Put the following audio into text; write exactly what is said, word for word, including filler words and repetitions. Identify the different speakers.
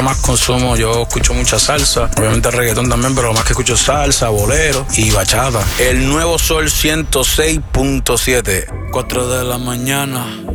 Speaker 1: Más consumo, yo escucho mucha salsa, obviamente reggaetón también, pero lo más que escucho es salsa, bolero y bachata. El Nuevo Sol ciento seis punto siete, cuatro de la mañana.